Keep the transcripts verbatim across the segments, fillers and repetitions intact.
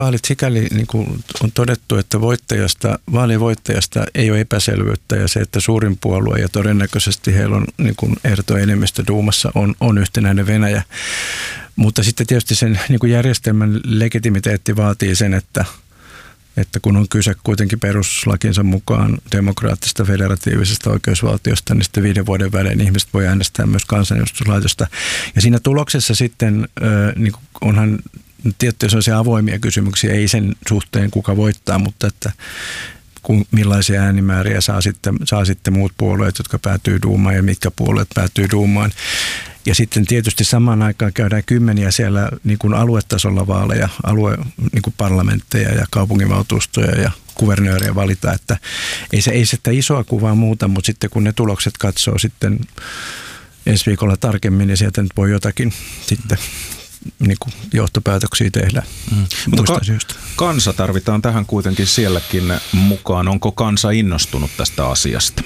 Vaalit sikäli niin kuin on todettu, että voittajasta, vaalien voittajasta ei ole epäselvyyttä ja se, että suurin puolue ja todennäköisesti heillä on niin kuin ehdoton enemmistö Duumassa on, on yhtenäinen Venäjä. Mutta sitten tietysti sen niin kuin järjestelmän legitimiteetti vaatii sen, että, että kun on kyse kuitenkin peruslakinsa mukaan demokraattisesta federatiivisesta oikeusvaltiosta, niin sitten viiden vuoden välein ihmiset voi äänestää myös kansanedustuslaitosta. Ja siinä tuloksessa sitten niin kuin onhan tiettyjä sellaisia avoimia kysymyksiä, ei sen suhteen kuka voittaa, mutta että kun, millaisia äänimääriä saa sitten, saa sitten muut puolueet, jotka päätyy Duumaan ja mitkä puolueet päätyy Duumaan. Ja sitten tietysti samaan aikaan käydään kymmeniä siellä niin kuin aluetasolla vaaleja, alue, niin kuin parlamentteja ja kaupunginvaltuustoja ja kuvernööriä valita, että ei se ei sitä isoa kuvaa muuta, mutta sitten kun ne tulokset katsoo sitten ensi viikolla tarkemmin, niin sieltä nyt voi jotakin sitten niin kuin johtopäätöksiä tehdä. Mm. Mutta ka- kansa tarvitaan tähän kuitenkin sielläkin mukaan. Onko kansa innostunut tästä asiasta?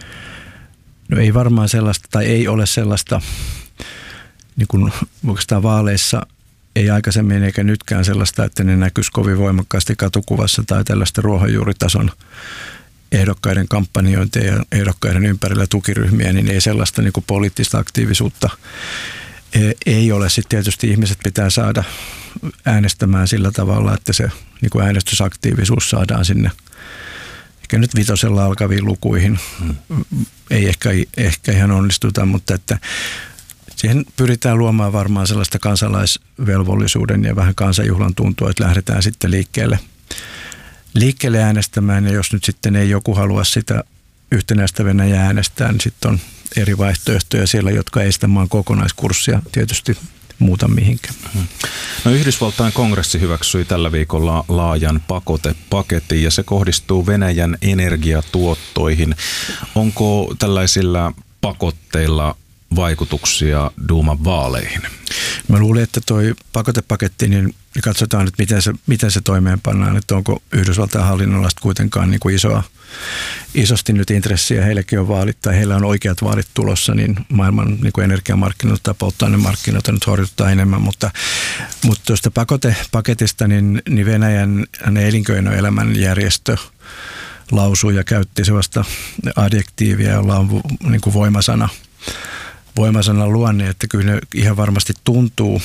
No ei varmaan sellaista, tai ei ole sellaista, niin kuin oikeastaan vaaleissa ei aikaisemmin eikä nytkään sellaista, että ne näkyisi kovin voimakkaasti katukuvassa tai tällaista ruohonjuuritason ehdokkaiden kampanjointia ja ehdokkaiden ympärillä tukiryhmiä, niin ei sellaista niin kuin poliittista aktiivisuutta ei ole. Sitten tietysti ihmiset pitää saada äänestämään sillä tavalla, että se niin kuin äänestysaktiivisuus saadaan sinne ehkä nyt vitosella alkaviin lukuihin. Hmm. Ei ehkä, ehkä ihan onnistuta, mutta että siihen pyritään luomaan varmaan sellaista kansalaisvelvollisuuden ja vähän kansanjuhlan tuntua, että lähdetään sitten liikkeelle, liikkeelle äänestämään. Ja jos nyt sitten ei joku halua sitä yhtenäistä Venäjää äänestää, niin sitten on eri vaihtoehtoja siellä, jotka ei sitä maan kokonaiskurssia tietysti muuta mihinkään. No Yhdysvaltain kongressi hyväksyi tällä viikolla laajan pakotepaketin ja se kohdistuu Venäjän energiatuottoihin. Onko tällaisilla pakotteilla vaikutuksia Duuman vaaleihin? Mä luulin, että toi pakotepaketti, niin katsotaan nyt, miten se, miten se toimeenpannaan, että onko Yhdysvaltain hallinnolla kuitenkaan niin kuin isoa, isosti nyt intressiä. Heilläkin on vaalit tai heillä on oikeat vaalit tulossa, niin maailman niin kuin energiamarkkinoilta tai polttoainemarkkinoilta nyt horjuttaa enemmän. Mutta, mutta tuosta pakotepaketista, niin, niin Venäjän elinkeinoelämän järjestö lausui ja käytti sellaista adjektiivia, jolla on niin kuin voimasana. voimasana luonne, että kyllä ne ihan varmasti tuntuu,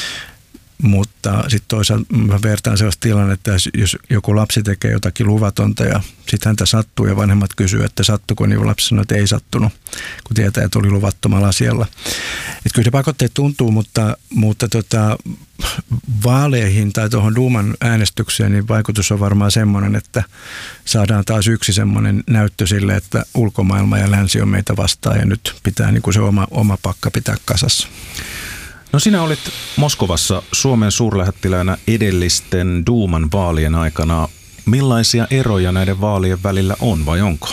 mutta sitten toisaalta mä vertaan sellaista tilannetta, että jos joku lapsi tekee jotakin luvatonta ja sitten häntä sattuu ja vanhemmat kysyy, että sattuko, niin lapsi sanoo, että ei sattunut, kun tietää, että oli luvattomalla asialla. Että kyllä ne pakotteet tuntuu, mutta, mutta tota, vaaleihin tai tuohon Duuman äänestykseen niin vaikutus on varmaan semmoinen, että saadaan taas yksi semmoinen näyttö sille, että ulkomaailma ja länsi on meitä vastaan ja nyt pitää niin kuin se oma, oma pakka pitää kasassa. No sinä olit Moskovassa Suomen suurlähettiläänä edellisten Duuman vaalien aikana. Millaisia eroja näiden vaalien välillä on vai onko?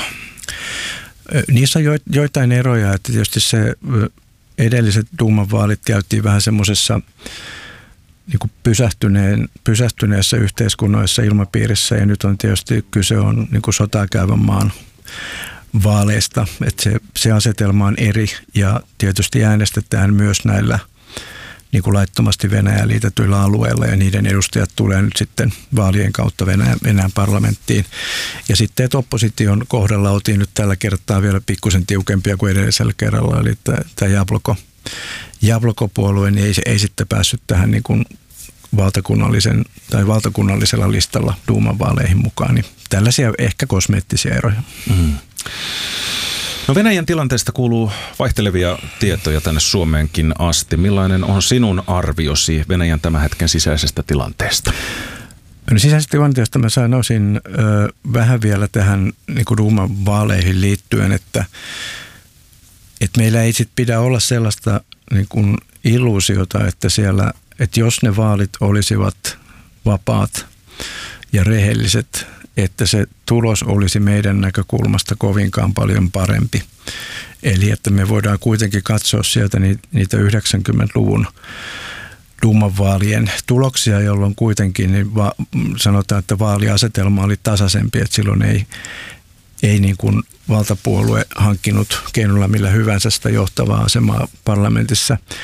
Niissä on joitain eroja, että tietysti se edelliset Duuman vaalit käytiin vähän semmoisessa niin kuin pysähtyneen, pysähtyneessä yhteiskunnallisessa ilmapiirissä ja nyt on tietysti kyse on niin kuin sotaa käyvän maan vaaleista, että se, se asetelma on eri ja tietysti äänestetään myös näillä niin kuin laittomasti Venäjään liitetyillä alueilla ja niiden edustajat tulee nyt sitten vaalien kautta Venäjän, Venäjän parlamenttiin. Ja sitten, että opposition kohdalla oltiin nyt tällä kertaa vielä pikkusen tiukempia kuin edellisellä kerralla, eli tämä Jabloko, Jabloko-puolue niin ei, ei sitten päässyt tähän niin kuin valtakunnallisen tai valtakunnallisella listalla Duuman vaaleihin mukaan, niin tällaisia ehkä kosmeettisia eroja. Mm. No Venäjän tilanteesta kuuluu vaihtelevia tietoja tänne Suomeenkin asti. Millainen on sinun arviosi Venäjän tämän hetken sisäisestä tilanteesta? No sisäisestä tilanteesta mä sanoisin ö, vähän vielä tähän niin kuin Duuman vaaleihin liittyen, että, että meillä ei sitten pidä olla sellaista niin kuin illuusiota, että siellä, että jos ne vaalit olisivat vapaat ja rehelliset, että se tulos olisi meidän näkökulmasta kovinkaan paljon parempi. Eli että me voidaan kuitenkin katsoa sieltä niitä yhdeksänkymmentäluvun Duuman vaalien tuloksia, jolloin kuitenkin niin va- sanotaan, että vaaliasetelma oli tasaisempi, että silloin ei, ei niin kuin valtapuolue hankkinut keinolla millä hyvänsä sitä johtavaa asemaa parlamentissa.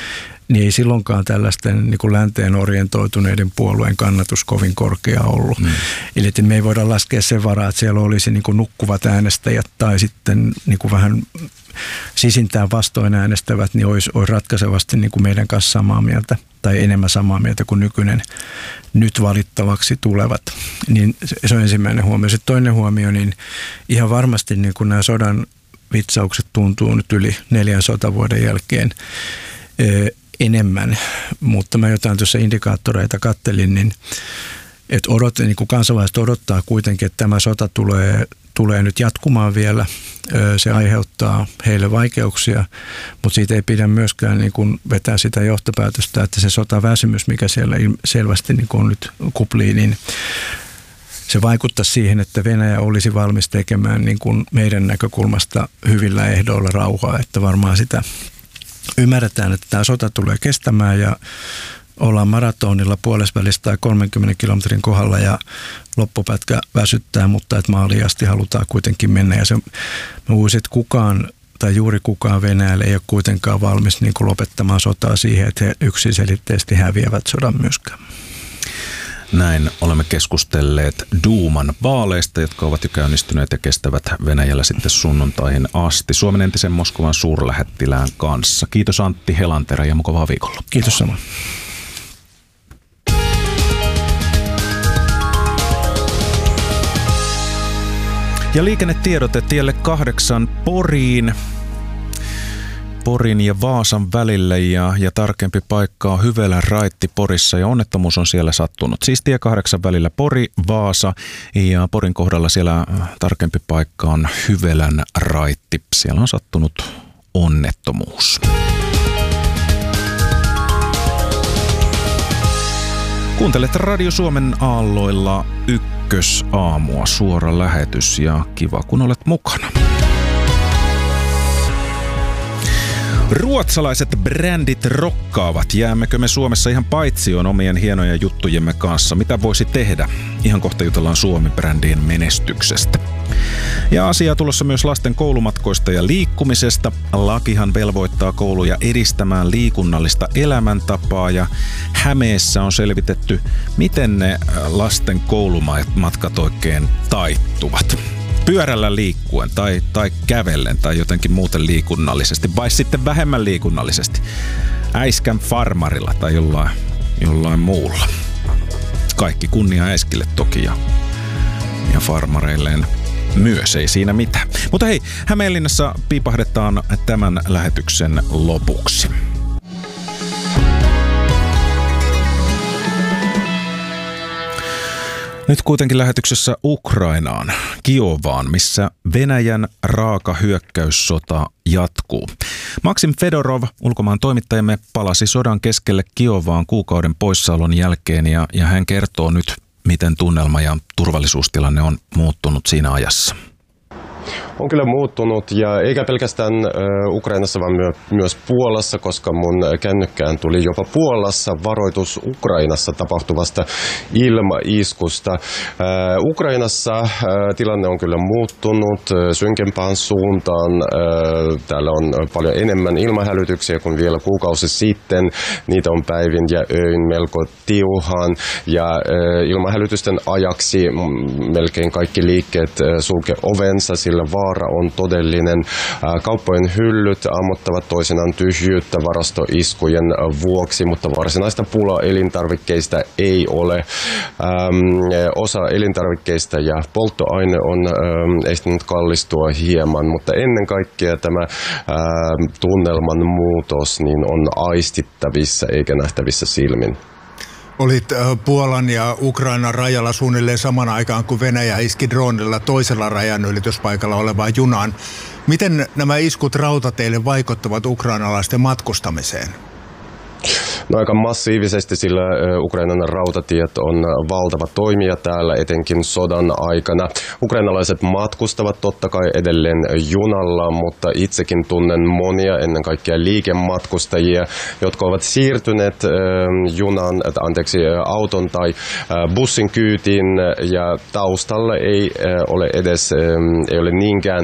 niin ei silloinkaan tällaisten niin kuin länteen orientoituneiden puolueen kannatus kovin korkea ollut. Mm. Eli että me ei voida laskea sen varaa, että siellä olisi niin kuin nukkuvat äänestäjät tai sitten niin kuin vähän sisintään vastoin äänestävät, niin olisi, olisi ratkaisevasti niin kuin meidän kanssa samaa mieltä tai enemmän samaa mieltä kuin nykyinen nyt valittavaksi tulevat. Niin se on ensimmäinen huomio. Sitten toinen huomio, niin ihan varmasti niin kuin nämä sodan vitsaukset tuntuu nyt yli neljän sotavuoden jälkeen enemmän, mutta mä jotain tuossa indikaattoreita kattelin, niin että odot, niin kuin kansalaiset odottaa kuitenkin, että tämä sota tulee, tulee nyt jatkumaan vielä. Se aiheuttaa heille vaikeuksia, mutta siitä ei pidä myöskään niin kuin vetää sitä johtopäätöstä, että se sotaväsymys, mikä siellä selvästi niin kuin on nyt kuplii, niin se vaikuttaa siihen, että Venäjä olisi valmis tekemään niin kuin meidän näkökulmasta hyvillä ehdoilla rauhaa, että varmaan sitä ymmärretään, että tämä sota tulee kestämään ja ollaan maratonilla puolesvälissä tai kolmenkymmenen kilometrin kohdalla ja loppupätkä väsyttää, mutta että maaliin asti halutaan kuitenkin mennä. Ja se, mä uisin, että kukaan tai juuri kukaan Venäjällä ei ole kuitenkaan valmis niin kuin lopettamaan sotaa siihen, että he yksiselitteisesti häviävät sodan myöskään. Näin olemme keskustelleet Duuman vaaleista, jotka ovat jo käynnistyneet ja kestävät Venäjällä sitten sunnuntaihin asti. Suomen entisen Moskovan suurlähettilään kanssa. Kiitos Antti Helanterä ja mukavaa viikolla. Kiitos sama. Ja liikennetiedote tielle kahdeksan Poriin. Porin ja Vaasan välille ja, ja tarkempi paikka on Hyvälän raitti Porissa ja onnettomuus on siellä sattunut. Siis tie kahdeksan välillä Pori, Vaasa ja Porin kohdalla siellä tarkempi paikka on Hyvälän raitti. Siellä on sattunut onnettomuus. Kuuntelet Radio Suomen aalloilla ykkösaamua, suora lähetys ja kiva kun olet mukana. Ruotsalaiset brändit rokkaavat. Jäämmekö me Suomessa ihan paitsioon omien hienojen juttujemme kanssa? Mitä voisi tehdä? Ihan kohta jutellaan Suomi-brändien menestyksestä. Ja asiaa tulossa myös lasten koulumatkoista ja liikkumisesta. Lakihan velvoittaa kouluja edistämään liikunnallista elämäntapaa ja Hämeessä on selvitetty, miten ne lasten koulumatkat oikein taittuvat. Pyörällä liikkuen tai, tai kävellen tai jotenkin muuten liikunnallisesti vai sitten vähemmän liikunnallisesti. Äiskän farmarilla tai jollain, jollain muulla. Kaikki kunnia Äiskille toki ja, ja farmareilleen myös, ei siinä mitään. Mutta hei, Hämeenlinnassa piipahdetaan tämän lähetyksen lopuksi. Nyt kuitenkin lähetyksessä Ukrainaan, Kiovaan, missä Venäjän raaka hyökkäyssota jatkuu. Maksim Fedorov, ulkomaan toimittajamme, palasi sodan keskelle Kiovaan kuukauden poissaolon jälkeen ja, ja hän kertoo nyt, miten tunnelma ja turvallisuustilanne on muuttunut siinä ajassa. On kyllä muuttunut ja eikä pelkästään Ukrainassa, vaan myös Puolassa, koska mun kännykkään tuli jopa Puolassa varoitus Ukrainassa tapahtuvasta ilmaiskusta. Ukrainassa tilanne on kyllä muuttunut synkempään suuntaan. Täällä on paljon enemmän ilmahälytyksiä kuin vielä kuukausi sitten. Niitä on päivin ja öin melko tiuhaan ja ilmahälytysten ajaksi melkein kaikki liikkeet sulke ovensa, sillä vaara on todellinen. Kauppojen hyllyt ammottavat toisinaan tyhjyyttä varastoiskujen vuoksi, mutta varsinaista pulaa elintarvikkeista ei ole. Osa elintarvikkeista ja polttoaine on ehtinyt kallistua hieman, mutta ennen kaikkea tämä tunnelman muutos niin on aistittavissa eikä nähtävissä silmin. Olit Puolan ja Ukrainan rajalla suunnilleen saman aikaan, kun Venäjä iski droonilla toisella rajanylityspaikalla olevaan junaan. Miten nämä iskut rautateille vaikuttavat ukrainalaisten matkustamiseen? No aika massiivisesti, sillä Ukrainan rautatiet on valtava toimija täällä, etenkin sodan aikana. Ukrainalaiset matkustavat totta kai edelleen junalla, mutta itsekin tunnen monia, ennen kaikkea liikematkustajia, jotka ovat siirtyneet junan, anteeksi, auton tai bussin kyytiin, ja taustalla ei ole edes ei ole niinkään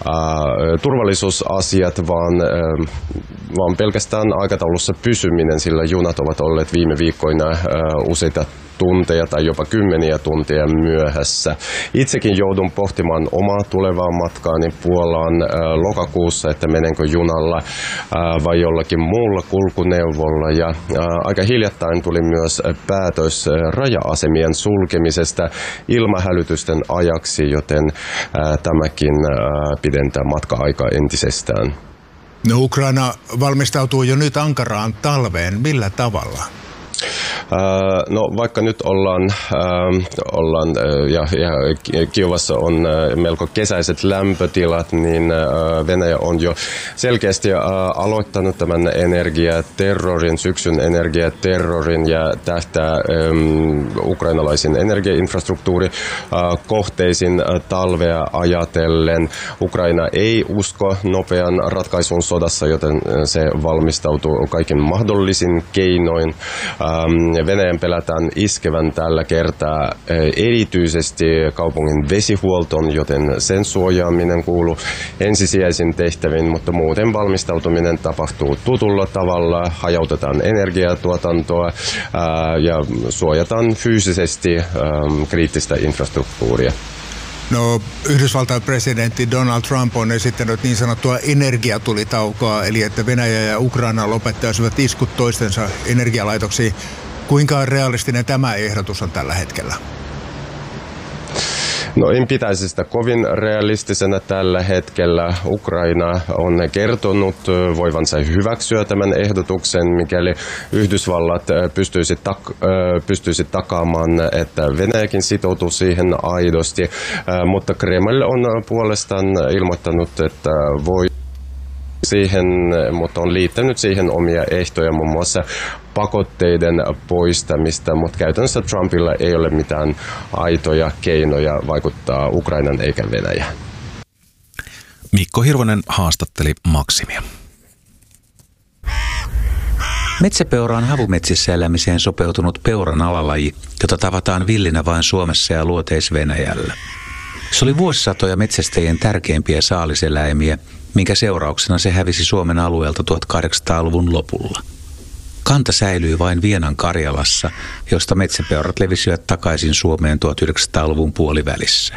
turvallisuusasiat, vaan, vaan pelkästään aikataulussa pysyminen, sillä junat ovat olleet viime viikkoina useita tunteja tai jopa kymmeniä tunteja myöhässä. Itsekin joudun pohtimaan omaa tulevaa matkaani Puolaan lokakuussa, että menenkö junalla vai jollakin muulla kulkuneuvolla. Ja aika hiljattain tuli myös päätös raja-asemien sulkemisesta ilmahälytysten ajaksi, joten tämäkin pidentää matka-aikaa entisestään. No, Ukraina valmistautuu jo nyt ankaraan talveen. Millä tavalla? No vaikka nyt ollaan, äh, ollaan äh, ja, ja Kiovassa on äh, melko kesäiset lämpötilat, niin äh, Venäjä on jo selkeästi äh, aloittanut tämän energiaterrorin, syksyn energiaterrorin ja tähtää ähm, ukrainalaisiin energiainfrastruktuurikohteisiin äh, talvea ajatellen. Ukraina ei usko nopean ratkaisun sodassa, joten se valmistautuu kaikin mahdollisin keinoin. Ähm, Venäjän pelätään iskevän tällä kertaa erityisesti kaupungin vesihuoltoon, joten sen suojaaminen kuuluu ensisijaisin tehtäviin, mutta muuten valmistautuminen tapahtuu tutulla tavalla, hajautetaan energiatuotantoa ää, ja suojataan fyysisesti ää, kriittistä infrastruktuuria. No, Yhdysvaltain presidentti Donald Trump on esittänyt niin sanottua energiatulitaukoa, eli että Venäjä ja Ukraina lopettaisivat iskut toistensa energialaitoksiin. Kuinka realistinen tämä ehdotus on tällä hetkellä? No en pitäisi sitä kovin realistisena tällä hetkellä. Ukraina on kertonut voivansa hyväksyä tämän ehdotuksen, mikäli Yhdysvallat pystyisi, tak- pystyisi takaamaan, että Venäjäkin sitoutuu siihen aidosti. Mutta Kreml on puolestaan ilmoittanut, että voi siihen, mutta on liittänyt siihen omia ehtoja, muun muassa pakotteiden poistamista, mutta käytännössä Trumpilla ei ole mitään aitoja keinoja vaikuttaa Ukrainan eikä Venäjään. Mikko Hirvonen haastatteli Maksimia. Metsäpeura on havumetsissä elämiseen sopeutunut peuran alalaji, jota tavataan villinä vain Suomessa ja Luoteis-Venäjällä. Se oli vuosisatoja metsästäjien tärkeimpiä saaliseläimiä, minkä seurauksena se hävisi Suomen alueelta tuhatkahdeksansataaluvun lopulla. Kanta säilyi vain Vienan Karjalassa, josta metsäpeurat levisivät takaisin Suomeen tuhatyhdeksänsataaluvun puolivälissä.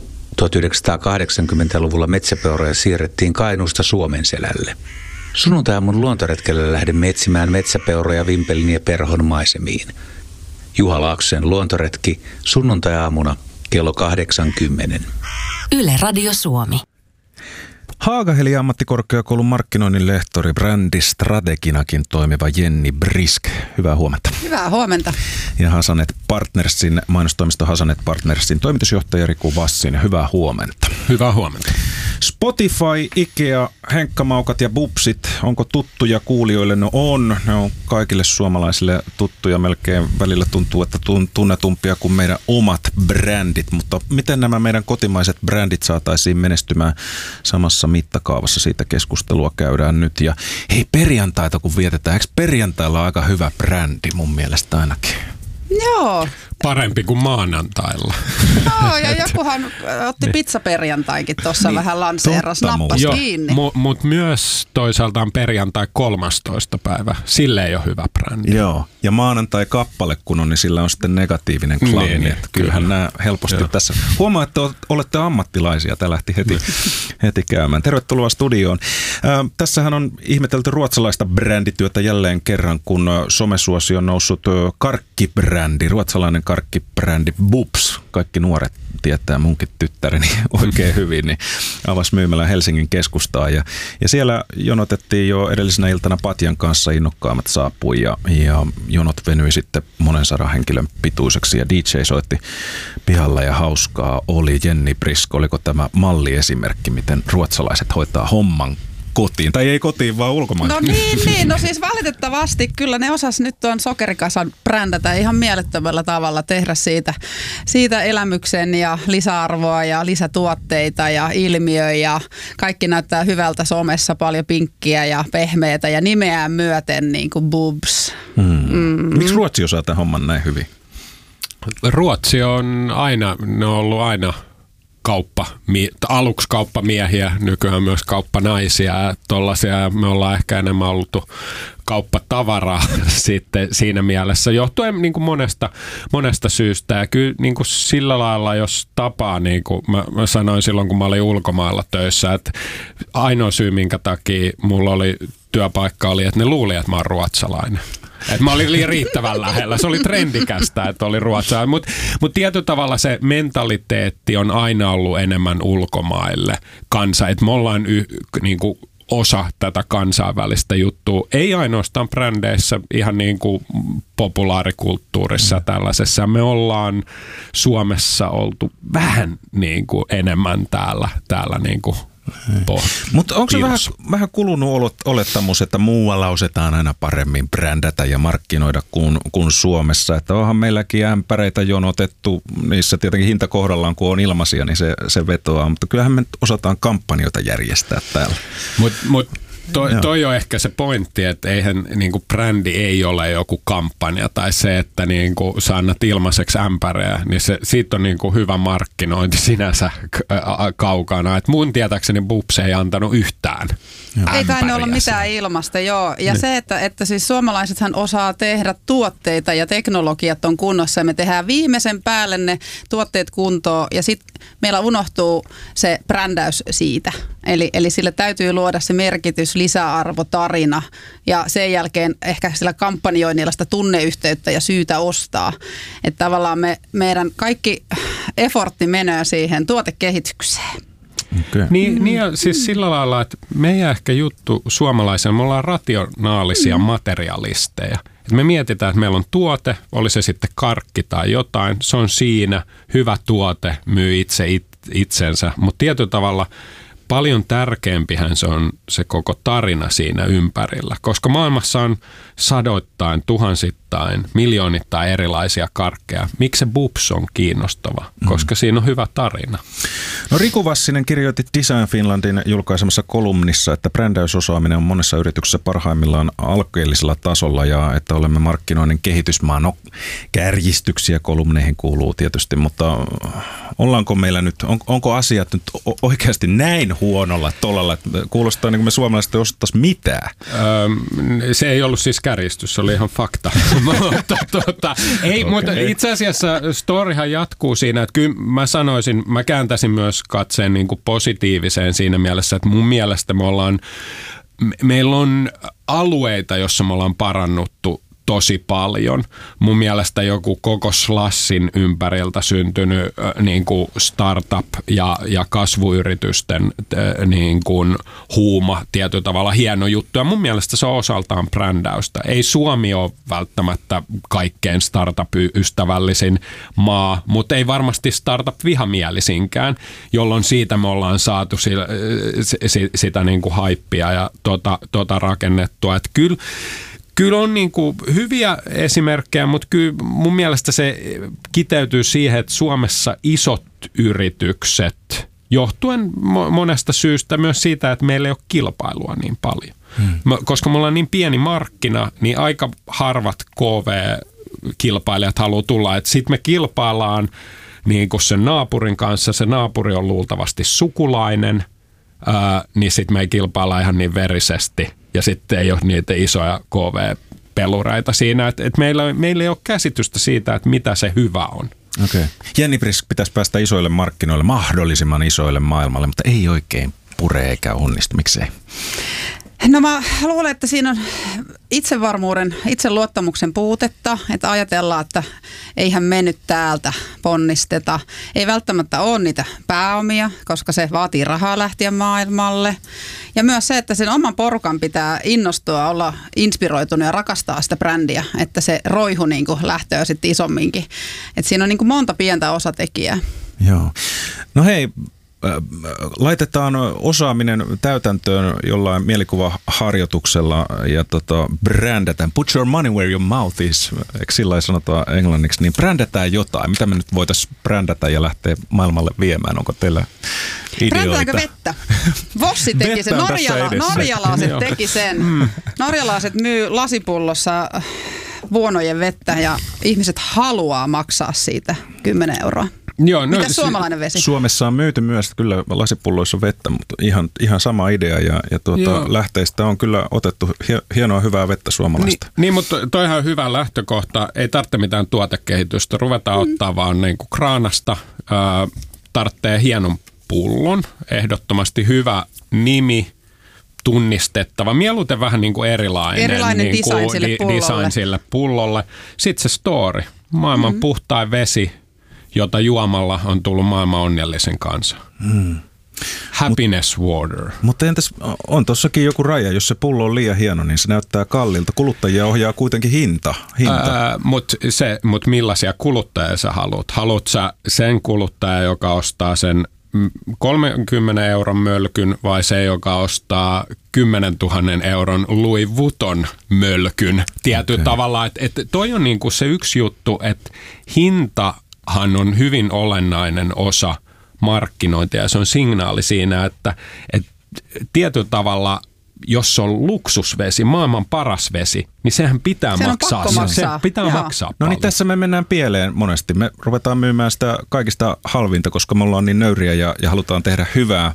tuhatyhdeksänsataakahdeksankymmentäluvulla metsäpeuroja siirrettiin Kainuusta Suomenselälle. Sunnuntai-aamun luontoretkellä lähdemme etsimään metsäpeuroja Vimpelin ja Perhon maisemiin. Juha Laaksosen luontoretki sunnuntai-aamuna kello kahdeksankymmentä. Yle Radio Suomi. Haagaheli ammattikorkeakoulun markkinoinnin lehtori, brändistrateginakin toimiva Jenni Brisk. Hyvää huomenta. Hyvää huomenta. Ja Hasanet Partnersin, mainostoimisto Hasanet Partnersin toimitusjohtaja Riku Vassinen. Hyvää huomenta. Hyvää huomenta. Spotify, Ikea, Henkkamaukat ja Bubsit, onko tuttuja kuulijoille? No on. Ne on kaikille suomalaisille tuttuja. Melkein välillä tuntuu, että tunnetumpia kuin meidän omat brändit. Mutta miten nämä meidän kotimaiset brändit saataisiin menestymään samassa mittakaavassa? Siitä keskustelua käydään nyt. Ja hei, perjantaita kun vietetään. Eikö perjantailla aika hyvä brändi mun mielestä ainakin? Joo. Parempi kuin maanantailla. Joo, ja jokuhan otti pizzaperjantaikin tuossa niin, vähän lanseeras, nappasi kiinni. Mu- Mutta myös toisaalta on perjantai kolmastoista päivä. Sille ei ole hyvä brändi. Joo, ja maanantai kappale kun on, niin sillä on sitten negatiivinen klangi. Niin, niin, kyllähän kyllä. Nämä helposti Joo. tässä. Huomaa, että olette ammattilaisia. Tämä lähti heti, heti käymään. Tervetuloa studioon. Äh, tässähän on ihmetelty ruotsalaista brändityötä jälleen kerran, kun somesuosio on noussut karkkibrändi, ruotsalainen karkkibrändi Bubs. Kaikki nuoret tietää, munkin tyttäreni oikein hyvin, niin avasi myymälän Helsingin keskustaan. Ja, ja siellä jonotettiin jo edellisenä iltana Patjan kanssa, innokkaammat saapui ja, ja jonot venyi sitten monen sadan henkilön pituiseksi ja D J soitti pihalla ja hauskaa oli. Jenni Brisk, oliko tämä malliesimerkki, miten ruotsalaiset hoitaa homman kotiin. Tai ei kotiin, vaan ulkomaille. No niin, niin. No siis valitettavasti kyllä ne osas nyt tuon sokerikasan brändätä ihan mielettömällä tavalla, tehdä siitä, siitä elämyksen ja lisäarvoa ja lisätuotteita ja ilmiö ja kaikki näyttää hyvältä somessa, paljon pinkkiä ja pehmeitä ja nimeään myöten niin kuin boobs. Hmm. Mm. Miksi Ruotsi osaa tämän homman näin hyvin? Ruotsi on aina, ne on ollut aina kauppa, aluksi kauppamiehiä, nykyään myös kauppanaisia, tollaisia, me ollaan ehkä enemmän oltu kauppatavaraa sitten siinä mielessä, johtuen niin kuin monesta, monesta syystä. Ja kyllä niin kuin sillä lailla, jos tapaa, niin kuin mä, mä sanoin silloin, kun mä olin ulkomailla töissä, että ainoa syy, minkä takia mulla oli työpaikka, oli, että ne luuli, että mä oon ruotsalainen. Et mä olin riittävän lähellä. Se oli trendikästä, että oli ruotsalainen. Mutta mut tietyllä tavalla se mentaliteetti on aina ollut enemmän ulkomaille kansa. Että me ollaan y, niinku osa tätä kansainvälistä juttua. Ei ainoastaan brändeissä, ihan niin kuin populaarikulttuurissa tällaisessa. Me ollaan Suomessa oltu vähän niin kuin enemmän täällä, täällä niin kuin mutta onko se vähän, vähän kulunut olettamus, että muualla osataan aina paremmin brändätä ja markkinoida kuin, kuin Suomessa? Että onhan meilläkin ämpäreitä jonotettu, niissä tietenkin hinta kohdallaan, kun on ilmaisia, niin se, se vetoaa. Mutta kyllähän me osataan kampanjoita järjestää täällä. Mutta mut, toi, toi on ehkä se pointti, että eihän niinku brändi ei ole joku kampanja tai se, että niinku sä annat ilmaiseksi ämpäreä, niin se, siitä on niinku hyvä markkinointi sinänsä kaukana. Et mun tietääkseni Bubs ei antanut yhtään Ei tainnut olla mitään ilmasta, joo. Ja ne. se, että, että siis suomalaisethan osaa tehdä tuotteita ja teknologiat on kunnossa ja me tehdään viimeisen päälle ne tuotteet kuntoon ja sitten meillä unohtuu se brändäys siitä. Eli, eli sille täytyy luoda se merkitys, lisäarvo, tarina ja sen jälkeen ehkä sillä kampanjoinnilla sitä tunneyhteyttä ja syytä ostaa. Että tavallaan me, meidän kaikki effortti menee siihen tuotekehitykseen. Okay. Niin, niin ja siis sillä lailla, että meidän ehkä juttu suomalaisen, me ollaan rationaalisia mm. materialisteja. Et me mietitään, että meillä on tuote, oli se sitten karkki tai jotain, se on siinä, hyvä tuote, myy itse it, itsensä, mutta tietyllä tavalla paljon tärkeämpihän se on se koko tarina siinä ympärillä, koska maailmassa on sadoittain, tuhansittain, miljoonittain erilaisia karkkeja. Miksi se Bubs on kiinnostava? Koska mm. siinä on hyvä tarina. No Riku Vassinen kirjoitti Design Finlandin julkaisemassa kolumnissa, että brändäysosaaminen on monessa yrityksessä parhaimmillaan alkeellisella tasolla ja että olemme markkinoinnin kehitysmaa. No kärjistyksiä kolumneihin kuuluu tietysti, mutta ollaanko meillä nyt, on, onko asiat nyt oikeasti näin huonolla tolalla, että kuulostaa niin kuin me suomalaiset ei osattaisi mitään? Öö, se ei ollut siis kärjistys, se oli ihan fakta. mutta, tuota, ei, okay. mutta itse asiassa storyhan jatkuu siinä, että kyllä mä sanoisin, mä kääntäisin myös katseen niin kuin positiiviseen siinä mielessä, että mun mielestä me ollaan, meillä on alueita, jossa me ollaan parannuttu tosi paljon. Mun mielestä joku koko Slashin ympäriltä syntynyt äh, niin kuin startup ja, ja kasvuyritysten äh, niin kuin huuma tietyllä tavalla hieno juttu. Ja mun mielestä se on osaltaan brändäystä. Ei Suomi ole välttämättä kaikkein startup-ystävällisin maa, mutta ei varmasti startup-vihamielisinkään, jolloin siitä me ollaan saatu sitä, sitä niin kuin haippia ja tota, tota rakennettua. Että kyllä Kyllä on niin kuin hyviä esimerkkejä, mutta kyllä mun mielestä se kiteytyy siihen, että Suomessa isot yritykset, johtuen monesta syystä myös siitä, että meillä ei ole kilpailua niin paljon. Hmm. Koska me ollaan niin pieni markkina, niin aika harvat K V-kilpailijat haluaa tulla. Sitten me kilpaillaan niin kuin sen naapurin kanssa, se naapuri on luultavasti sukulainen, ää, niin sitten me ei kilpailla ihan niin verisesti. Ja sitten ei ole niitä isoja K V-pelureita siinä, että, että meillä, meillä ei ole käsitystä siitä, että mitä se hyvä on. Okei. Okay. Jenni Brisk pitäisi päästä isoille markkinoille, mahdollisimman isoille maailmalle, mutta ei oikein pure eikä onnistu. Miksei? No mä luulen, että siinä on itsevarmuuden, itseluottamuksen puutetta, että ajatellaan, että eihän me nyt täältä ponnisteta. Ei välttämättä ole niitä pääomia, koska se vaatii rahaa lähteä maailmalle. Ja myös se, että sen oman porukan pitää innostua, olla inspiroitunut ja rakastaa sitä brändiä, että se roihu niin kuin lähtee sitten isomminkin. Että siinä on niin kuin monta pientä osatekijää. Joo. No hei, laitetaan osaaminen täytäntöön jollain mielikuvaharjoituksella ja tota, brändätään. Put your money where your mouth is, eikö sillä sanotaan englanniksi, niin brändätään jotain. Mitä me nyt voitaisiin brändätä ja lähteä maailmalle viemään? Onko teillä ideoita? Brändäänkö vettä? Vossi teki sen. Norjala, norjalaiset teki sen. Mm. Norjalaiset myy lasipullossa vuonojen vettä ja ihmiset haluaa maksaa siitä kymmenen euroa. Joo, no, mitä suomalainen vesi? Suomessa on myyty myös kyllä lasipulloissa vettä, mutta ihan, ihan sama idea ja, ja tuota, lähteistä on kyllä otettu hienoa hyvää vettä suomalaista. Niin, niin mutta toihan on hyvä lähtökohta. Ei tarvitse mitään tuotekehitystä. Ruvetaan mm. ottaa vaan niin kuin kraanasta. Ää, tarvitsee hienon pullon. Ehdottomasti hyvä nimi. Tunnistettava. Mieluiten vähän niin kuin erilainen. Erilainen niin kuin design sille di- pullolle. Design sille pullolle. Sitten se story. Maailman mm-hmm. puhtain vesi, jota juomalla on tullut maailman onnellisen kanssa. Mm. Happiness Mut, water. Mutta entäs, on tossakin joku raja, jos se pullo on liian hieno, niin se näyttää kalliilta. Kuluttajia ohjaa kuitenkin hinta. hinta. Mutta mut millaisia kuluttajia sä haluat? Haluat sä sen kuluttaja, joka ostaa sen kolmenkymmenen euron mölkyn vai se, joka ostaa kymmenen tuhannen euron Louis Vuitton mölkyn? Tietyllä okay. tavalla, että et toi on niinku se yksi juttu, että hintahan on hyvin olennainen osa markkinointia ja se on signaali siinä, että et tietyllä tavalla jos on luksusvesi, maailman paras vesi, niin sehän pitää Sen maksaa. On maksaa. Se pitää Joo. maksaa No paljon. niin tässä me mennään pieleen monesti. Me ruvetaan myymään sitä kaikista halvinta, koska me ollaan niin nöyriä ja, ja halutaan tehdä hyvää.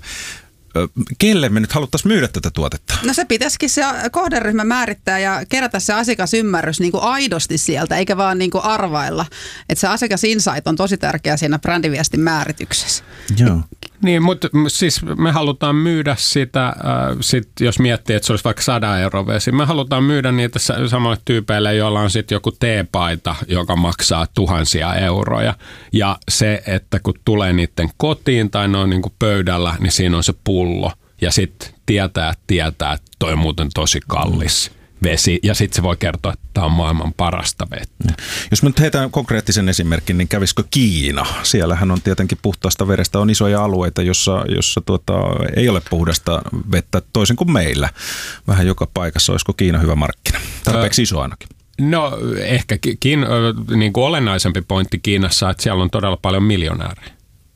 Kelle me nyt haluttaisiin myydä tätä tuotetta? No se pitäisikin se kohderyhmä määrittää ja kerätä se asiakasymmärrys niin kuin aidosti sieltä, eikä vaan niin kuin arvailla. Että se asiakasinsight on tosi tärkeä siinä brändiviestin määrityksessä. Joo. Niin, mutta siis me halutaan myydä sitä, äh, sit jos miettii, että se olisi vaikka sadan euron vesi, me halutaan myydä niitä samoille tyypeille, joilla on sitten joku teepaita, joka maksaa tuhansia euroja. Ja se, että kun tulee niiden kotiin tai ne on niinku pöydällä, niin siinä on se pullo. Ja sitten tietää, tietää, että toi on muuten tosi kallis vesi. Ja sitten se voi kertoa, että tämä on maailman parasta vettä. Jos me nyt heitään konkreettisen esimerkin, niin kävisikö Kiina? Siellähän on tietenkin puhtaasta verestä on isoja alueita, jossa, jossa tuota, ei ole puhdasta vettä toisin kuin meillä. Vähän joka paikassa. Olisiko Kiina hyvä markkina? Tarpeeksi iso ainakin. No ehkä Kiin, niin kuin olennaisempi pointti Kiinassa, että siellä on todella paljon miljonäärejä.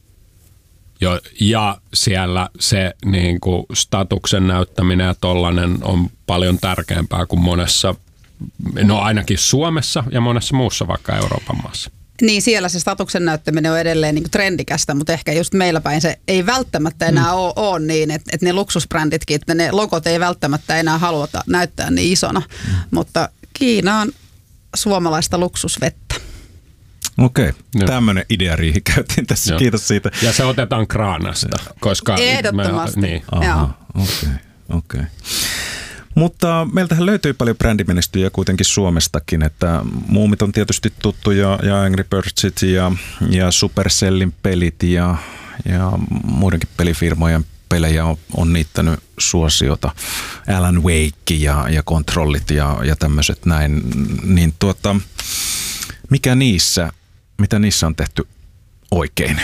Jo, ja siellä se niin kuin statuksen näyttäminen ja tollainen on paljon tärkeämpää kuin monessa, no ainakin Suomessa ja monessa muussa vaikka Euroopan maassa. Niin siellä se statuksen näyttäminen on edelleen niin kuin trendikästä, mutta ehkä just meillä päin se ei välttämättä enää mm. ole, ole niin, että, että ne luksusbränditkin, että ne logot ei välttämättä enää haluta näyttää niin isona, mm. mutta Kiina on suomalaista luksusvettä. Okei, okay. Tämmöinen ideariihi käytiin tässä. Joo. Kiitos siitä. Ja se otetaan kraanasta, koska... Ehdottomasti. Me, niin. Aha, okei, okay, okei. Okay. Mutta meiltähän löytyy paljon brändimenestyjiä kuitenkin Suomestakin, että Muumit on tietysti tuttu ja, ja Angry Birdsit ja, ja Supercellin pelit ja, ja muidenkin pelifirmojen pelejä on, on niittänyt suosiota. Alan Wake ja, ja Kontrollit ja, ja tämmöiset näin, niin tuota, mikä niissä, mitä niissä on tehty oikein?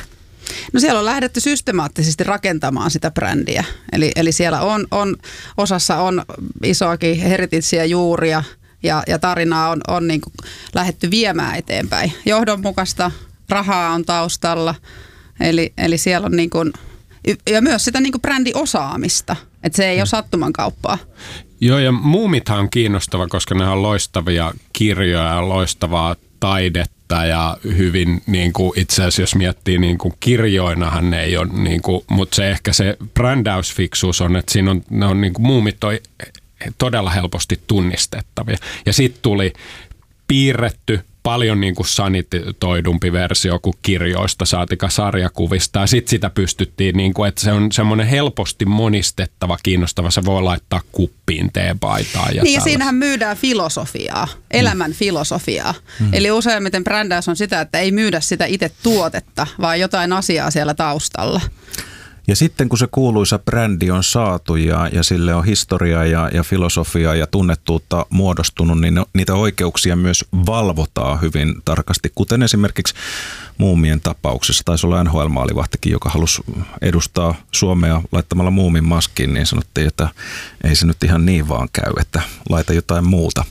No siellä on lähdetty systemaattisesti rakentamaan sitä brändiä. Eli, eli siellä on, on, osassa on isoakin herititsejä juuria ja, ja tarinaa on, on niin kuin lähdetty viemään eteenpäin. Johdonmukaista rahaa on taustalla. Eli, eli siellä on niin kuin, ja myös sitä niin kuin brändiosaamista. Että se ei ole sattuman kauppaa. Joo, ja Muumithan on kiinnostava, koska ne on loistavia kirjoja ja loistavaa taidetta ja hyvin niin kuin itse asiassa jos miettii niin kuin kirjoinahan ne ei ole, niin kuin, mutta se ehkä se brändäysfiksuus on, että siinä on, ne on niin kuin Muumit on todella helposti tunnistettavia. Ja sitten tuli piirretty paljon niin kuin sanitoidumpi versio kuin kirjoista, saatika sarjakuvista. Ja sitten sitä pystyttiin, niin kuin, että se on semmoinen helposti monistettava, kiinnostava. Se voi laittaa kuppiin teepaitaa. Ja niin ja siinähän myydään filosofiaa, elämän mm. filosofiaa. Mm. Eli useimmiten brändäys on sitä, että ei myydä sitä itse tuotetta, vaan jotain asiaa siellä taustalla. Ja sitten kun se kuuluisa brändi on saatu ja, ja sille on historiaa ja, ja filosofiaa ja tunnettuutta muodostunut, niin niitä oikeuksia myös valvotaan hyvin tarkasti, kuten esimerkiksi Muumien tapauksessa. Taisi olla N H L-maalivahtikin, joka halusi edustaa Suomea laittamalla Muumin maskiin, niin sanottiin, että ei se nyt ihan niin vaan käy, että laita jotain muuta.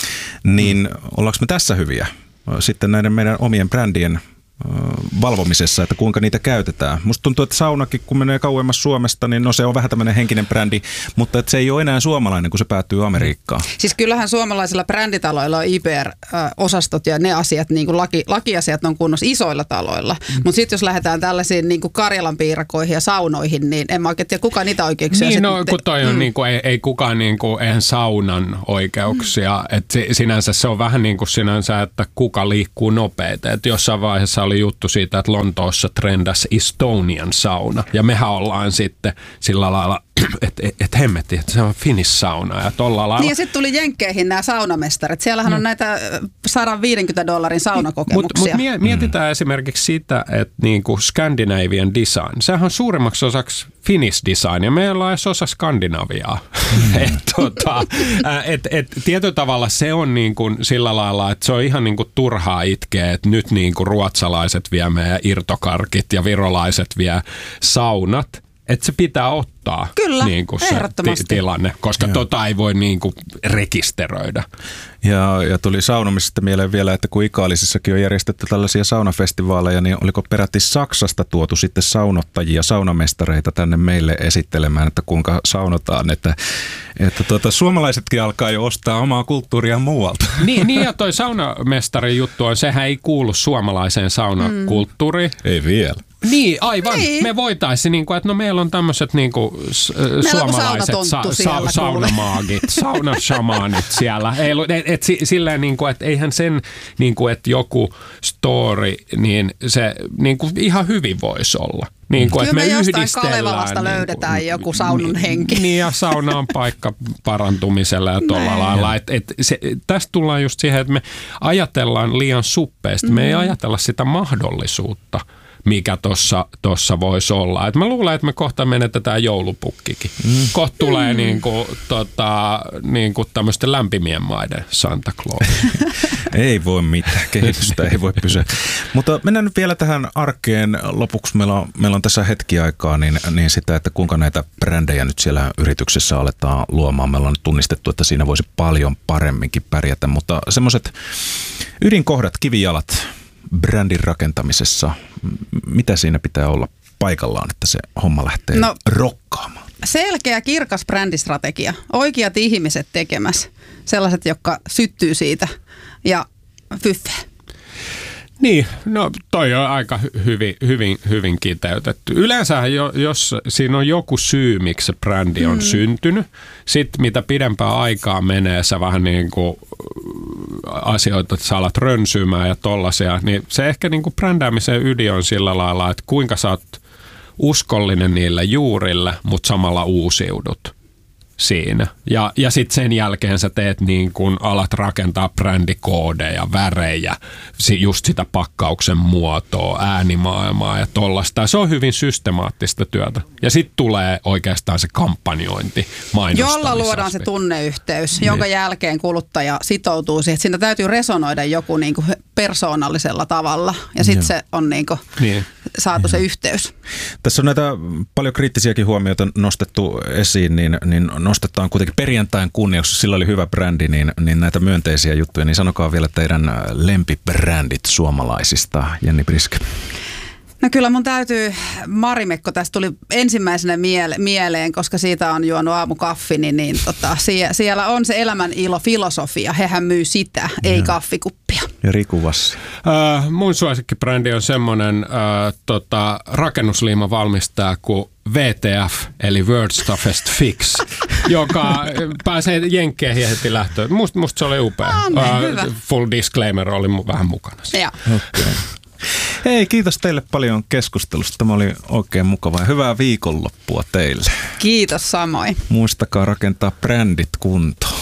Niin ollaanko me tässä hyviä sitten näiden meidän omien brändien valvomisessa, että kuinka niitä käytetään. Musta tuntuu, että saunakin, kun menee kauemmas Suomesta, niin no se on vähän tämmöinen henkinen brändi, mutta että se ei ole enää suomalainen, kun se päättyy Amerikkaan. Siis kyllähän suomalaisilla bränditaloilla on I P R-osastot ja ne asiat, niin kuin laki, lakiasiat on kunnossa isoilla taloilla. Mm. Mutta sitten jos lähdetään tällaisiin niin kuin Karjalan piirakoihin ja saunoihin, niin en mä oikein tiedä, kuka niitä oikeuksia niin, no, te- kun toi on mm. niin kuin, ei, ei kukaan niin kuin, eihän saunan oikeuksia. Mm. Et sinänsä se on vähän niin kuin sinänsä, että kuka liikkuu nopeiten. Et jossain vaiheessa oli juttu siitä, että Lontoossa trendas Estonian sauna. Ja mehän ollaan sitten sillä lailla, että et, et hemmetti, että se on Finnish sauna. Ja tolla lailla. Niin ja sitten tuli Jenkkeihin nämä saunamestarit. Siellähän mm. on näitä sata viisikymmentä dollarin saunakokemuksia. Mutta mut mietitään mm. esimerkiksi sitä, että niinku Scandinavian design, sehän on suurimmaksi osaksi Finnish design, ja me ollaan edes osa Skandinaviaa. Mm. et, tota, et, et, tietyllä tavalla se on niinku sillä lailla, että se on ihan niinku turhaa itkeä, että nyt niinku ruotsalaiset vie meidän irtokarkit ja virolaiset vie saunat. Että se pitää ottaa. Kyllä, niin kuin se ti- tilanne, koska Joo. tota ei voi niin kuin rekisteröidä. Ja, ja tuli saunomisesta mieleen vielä, että kun Ikaalisissakin on järjestetty tällaisia saunafestivaaleja, niin oliko peräti Saksasta tuotu sitten saunottajia, saunamestareita tänne meille esittelemään, että kuinka saunotaan, että, että tuota, suomalaisetkin alkaa jo ostaa omaa kulttuuria muualta. Niin, niin ja toi saunamestarin juttu on, sehän ei kuulu suomalaiseen saunakulttuuriin. Mm. Ei vielä. Niin, aivan. Niin. Me voitaisiin, niin kuin, että no meillä on tämmöiset niin kuin, suomalaiset sa- sa- saunamaagit, saunashamanit siellä. Ei, et, et, silleen, niin kuin, että eihän sen, niin kuin, että joku story, niin se niin kuin, ihan hyvin voisi olla. Niin kuin, Kyllä että me, me jostain yhdistellään. Kalevalasta niin löydetään kuin, joku saunun henki. Niin, ja sauna on paikka parantumiselle ja tuolla lailla. Et, et, se, tästä tullaan just siihen, että me ajatellaan liian suppeasti. Mm. Me ei ajatella sitä mahdollisuutta, mikä tuossa tossa voisi olla. Et mä luulen, että me kohta menetetään joulupukkikin. Mm. Kohta tulee mm. niinku, tota, niinku tämmöisten lämpimien maiden Santa Claus. Ei voi mitään, kehitystä ei voi pysyä. Mutta mennään nyt vielä tähän arkeen lopuksi. Meillä on, meillä on tässä hetki aikaa, niin, niin sitä, että kuinka näitä brändejä nyt siellä yrityksessä aletaan luomaan. Meillä on tunnistettu, että siinä voisi paljon paremminkin pärjätä, mutta semmoiset ydinkohdat, kivijalat brändin rakentamisessa, mitä siinä pitää olla paikallaan, että se homma lähtee no, rokkaamaan? Selkeä, kirkas brändistrategia. Oikeat ihmiset tekemässä. Sellaiset, jotka syttyy siitä ja fyffää. Niin, no toi on aika hyvin, hyvin, hyvin kiteytetty. Yleensä jos siinä on joku syy, miksi se brändi on mm. syntynyt, sitten mitä pidempää aikaa menee, sä vähän niin kuin asioita, että sä alat rönsyymään ja tollasia, niin se ehkä niin kuin brändäämisen ydin on sillä lailla, että kuinka sä oot uskollinen niille juurille, mutta samalla uusiudut siinä. Ja, ja sitten sen jälkeen sä teet niin kun alat rakentaa brändikoodeja, värejä, just sitä pakkauksen muotoa, äänimaailmaa ja tollaista. Se on hyvin systemaattista työtä. Ja sitten tulee oikeastaan se kampanjointi, mainostamisaspekti. Jolla luodaan se tunneyhteys, niin. jonka jälkeen kuluttaja sitoutuu siihen. Siinä täytyy resonoida joku niin kuin persoonallisella tavalla ja sitten se on niin kuin niin. saatu se yhteys. Tässä on näitä paljon kriittisiäkin huomioita nostettu esiin, niin, niin nostetaan kuitenkin perjantain kunniaksi, sillä oli hyvä brändi, niin, niin näitä myönteisiä juttuja, niin sanokaa vielä teidän lempibrändit suomalaisista, Jenni Priske. No kyllä mun täytyy, Marimekko tästä tuli ensimmäisenä miele- mieleen, koska siitä on juonut aamukaffi, niin, niin tota, sie- siellä on se elämän ilo filosofia. Hehän myy sitä, ja. ei kaffikuppia. Ja Riku Vassi? Äh, mun suosikkibrändi on semmoinen äh, tota, rakennusliima valmistaja kuin V T F, eli World's Toughest Fix, joka pääsee jenkkeihin heti lähtöön. Musta, musta se oli upea. Ah, niin, uh, full disclaimer oli vähän mukana. Okay. Hei, kiitos teille paljon keskustelusta. Tämä oli oikein mukavaa ja hyvää viikonloppua teille. Kiitos samoin. Muistakaa rakentaa brändit kuntoon.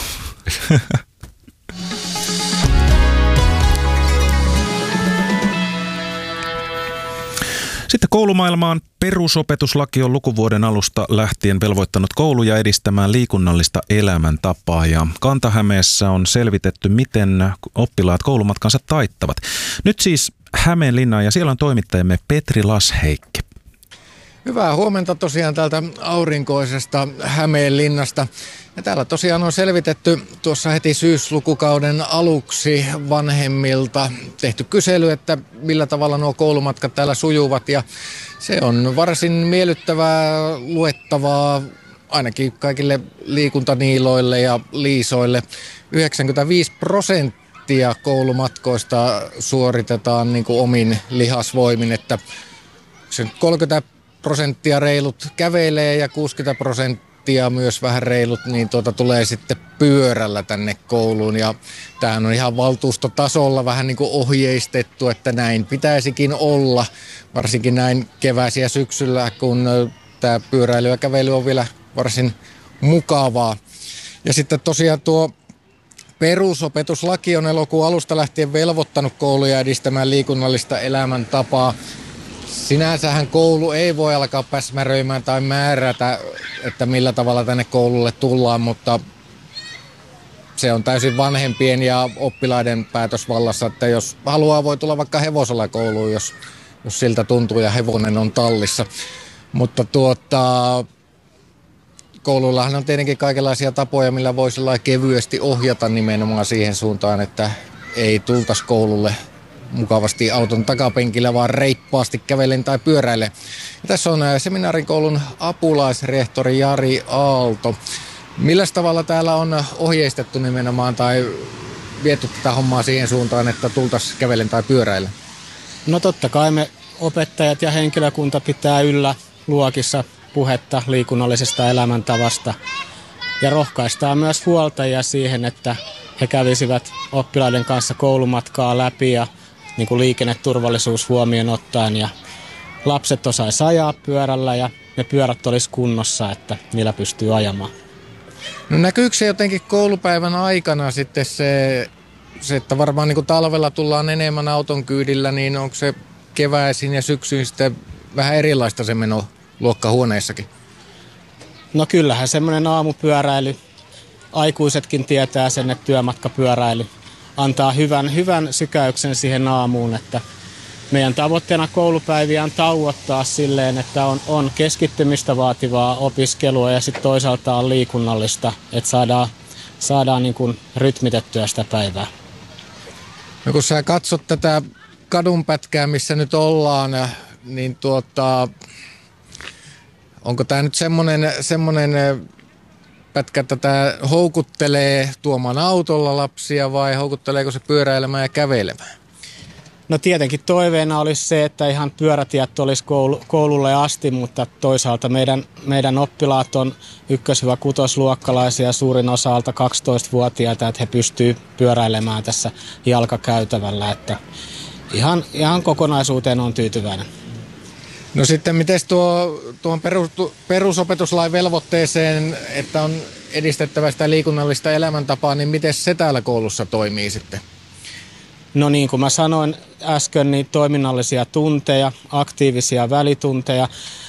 Sitten koulumaailmaan. Perusopetuslaki on lukuvuoden alusta lähtien velvoittanut kouluja edistämään liikunnallista elämäntapaa ja Kanta-Hämeessä on selvitetty, miten oppilaat koulumatkansa taittavat. Nyt siis Hämeenlinnaan ja siellä on toimittajamme Petri Lasheikki. Hyvää huomenta tosiaan täältä aurinkoisesta Hämeenlinnasta. Ja täällä tosiaan on selvitetty tuossa heti syyslukukauden aluksi vanhemmilta tehty kysely, että millä tavalla nuo koulumatkat täällä sujuvat. Ja se on varsin miellyttävää luettavaa ainakin kaikille liikuntaniiloille ja liisoille. yhdeksänkymmentäviisi prosenttia koulumatkoista suoritetaan niin kuin omin lihasvoimin, että kolmekymmentä prosenttia reilut kävelee ja kuusikymmentä prosenttia myös vähän reilut, niin tuota tulee sitten pyörällä tänne kouluun. Ja tämähän on ihan valtuustotasolla vähän niin kuin ohjeistettu, että näin pitäisikin olla, varsinkin näin keväisiä syksyllä, kun tämä pyöräily ja kävely on vielä varsin mukavaa. Ja sitten tosiaan tuo perusopetuslaki on elokuun alusta lähtien velvoittanut kouluja edistämään liikunnallista elämäntapaa. Sinänsähän koulu ei voi alkaa päsmäröimään tai määrätä, että millä tavalla tänne koululle tullaan, mutta se on täysin vanhempien ja oppilaiden päätösvallassa, että jos haluaa, voi tulla vaikka hevosella kouluun, jos, jos siltä tuntuu ja hevonen on tallissa. Mutta tuota, koulullahan on tietenkin kaikenlaisia tapoja, millä voi kevyesti ohjata nimenomaan siihen suuntaan, että ei tultaisi koululle mukavasti auton takapenkillä, vaan reippaasti kävellen tai pyöräille. Ja tässä on seminaarin koulun apulaisrehtori Jari Aalto. Millä tavalla täällä on ohjeistettu nimenomaan tai viety tätä hommaa siihen suuntaan, että tultaisiin kävellen tai pyöräille? No totta kai me opettajat ja henkilökunta pitää yllä luokissa puhetta liikunnallisesta elämäntavasta ja rohkaistaan myös huoltajia siihen, että he kävisivät oppilaiden kanssa koulumatkaa läpi ja niin kuin liikenneturvallisuus huomioon ottaen ja lapset osaisi ajaa pyörällä ja ne pyörät olisi kunnossa, että niillä pystyy ajamaan. No näkyykö se jotenkin koulupäivän aikana sitten se, se että varmaan niin kuin talvella tullaan enemmän auton kyydillä, niin onko se keväisin ja syksyin sitten vähän erilaista se meno luokkahuoneissakin? No kyllähän semmoinen aamupyöräily, aikuisetkin tietää sen, että työmatkapyöräily antaa hyvän, hyvän sykäyksen siihen aamuun, että meidän tavoitteena koulupäiviä on tauottaa silleen, että on, on keskittymistä vaativaa opiskelua ja sitten toisaalta on liikunnallista, että saadaan, saadaan niin kuin rytmitettyä sitä päivää. No kun sä katsot tätä kadunpätkää, missä nyt ollaan, niin tuota, onko tämä nyt semmoinen, semmoinen pätkä, että tämä houkuttelee tuomaan autolla lapsia vai houkutteleeko se pyöräilemään ja kävelemään? No tietenkin toiveena olisi se, että ihan pyörätiet olisi koulu, koululle asti, mutta toisaalta meidän, meidän oppilaat on ykkös-kutosluokkalaisia suurin osa alta kaksitoistavuotiaita, että he pystyvät pyöräilemään tässä jalkakäytävällä, että ihan, ihan kokonaisuuteen on tyytyväinen. No sitten miten tuo, tuon perus, perusopetuslain velvoitteeseen, että on edistettävä sitä liikunnallista elämäntapaa, niin miten se täällä koulussa toimii sitten? No niin kuin mä sanoin äsken, niin toiminnallisia tunteja, aktiivisia välitunteja.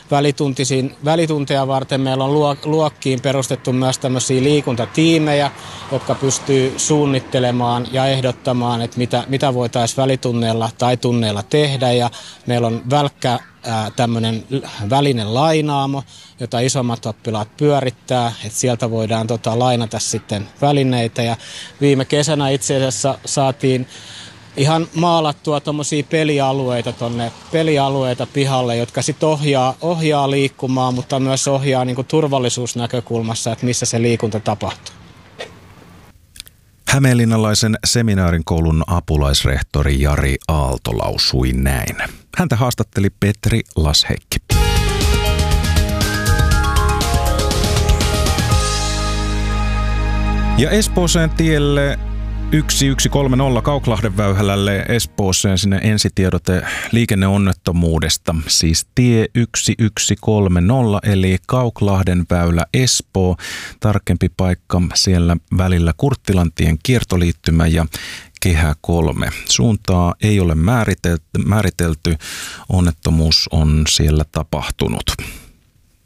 Välitunteja varten meillä on luokkiin perustettu myös tämmöisiä liikuntatiimejä, jotka pystyy suunnittelemaan ja ehdottamaan, että mitä, mitä voitaisiin välitunneilla tai tunneilla tehdä. Ja meillä on välkkä ää, tämmöinen välinen lainaamo, jota isommat oppilaat pyörittää, että sieltä voidaan tota, lainata sitten välineitä. Ja viime kesänä itse asiassa saatiin ihan maalattua tuommoisia pelialueita tonne, pelialueita pihalle, jotka sitten ohjaa, ohjaa liikkumaan, mutta myös ohjaa niinku turvallisuusnäkökulmassa, että missä se liikunta tapahtuu. Hämeenlinnalaisen seminaarin koulun apulaisrehtori Jari Aalto lausui näin. Häntä haastatteli Petri Lasheikki. Ja Espooseen tielle yksi yksi kolme nolla Kauklahden väyhälälle Espooseen sinne ensitiedote liikenneonnettomuudesta. Siis tie yksi yksi kolme nolla eli Kauklahden väylä Espoo. Tarkempi paikka siellä välillä Kurttilantien kiertoliittymä ja Kehä kolme. Suuntaa ei ole määritelty, määritelty. Onnettomuus on siellä tapahtunut.